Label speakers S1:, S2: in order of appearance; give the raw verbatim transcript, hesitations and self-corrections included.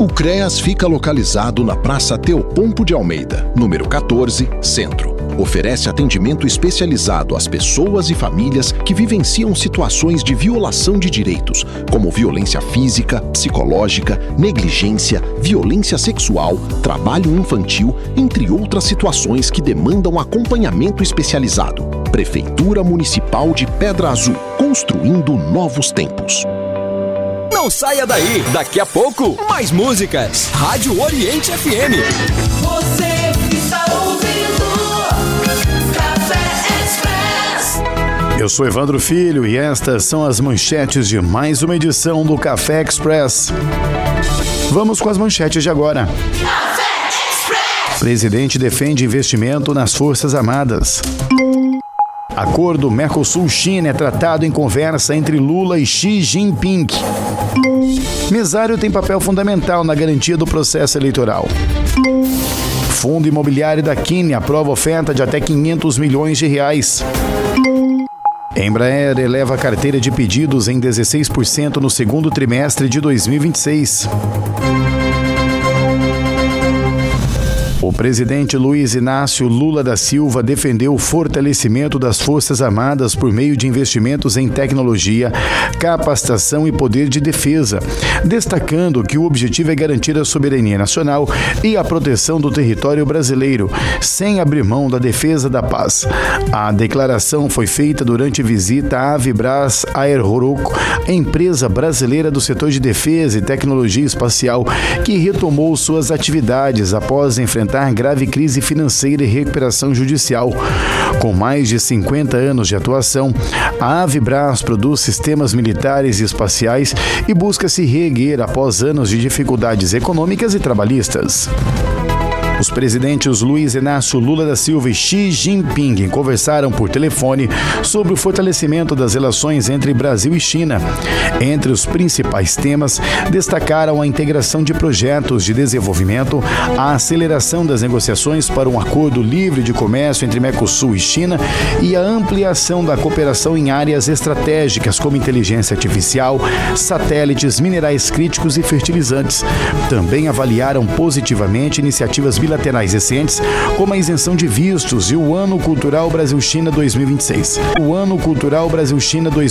S1: O CREAS fica localizado na Praça Teopompo de Almeida, número quatorze, Centro. Oferece atendimento especializado às pessoas e famílias que vivenciam situações de violação de direitos, como violência física, psicológica, negligência, violência sexual, trabalho infantil, entre outras situações que demandam acompanhamento especializado. Prefeitura Municipal de Pedra Azul, construindo novos tempos.
S2: Não saia daí, daqui a pouco, mais músicas. Rádio Oriente F M.
S3: Você está ouvindo Café Express.
S4: Eu sou Evandro Filho e estas são as manchetes de mais uma edição do Café Express. Vamos com as manchetes de agora.
S3: Café Express.
S4: Presidente defende investimento nas Forças Armadas. Acordo Mercosul-China é tratado em conversa entre Lula e Xi Jinping. Mesário tem papel fundamental na garantia do processo eleitoral. Fundo Imobiliário da Quine aprova oferta de até quinhentos milhões de reais. Embraer eleva a carteira de pedidos em dezesseis por cento no segundo trimestre de dois mil e vinte e seis. O presidente Luiz Inácio Lula da Silva defendeu o fortalecimento das Forças Armadas por meio de investimentos em tecnologia, capacitação e poder de defesa, destacando que o objetivo é garantir a soberania nacional e a proteção do território brasileiro, sem abrir mão da defesa da paz. A declaração foi feita durante visita à Avibras Aeroroco, empresa brasileira do setor de defesa e tecnologia espacial, que retomou suas atividades após enfrentar grave crise financeira e recuperação judicial. Com mais de cinquenta anos de atuação, a Avibras produz sistemas militares e espaciais e busca se reerguer após anos de dificuldades econômicas e trabalhistas. Os presidentes Luiz Inácio Lula da Silva e Xi Jinping conversaram por telefone sobre o fortalecimento das relações entre Brasil e China. Entre os principais temas, destacaram a integração de projetos de desenvolvimento, a aceleração das negociações para um acordo livre de comércio entre Mercosul e China e a ampliação da cooperação em áreas estratégicas como inteligência artificial, satélites, minerais críticos e fertilizantes. Também avaliaram positivamente iniciativas bilaterais bilaterais recentes, como a isenção de vistos e o Ano Cultural Brasil-China dois mil e vinte e seis. O Ano Cultural Brasil-China dois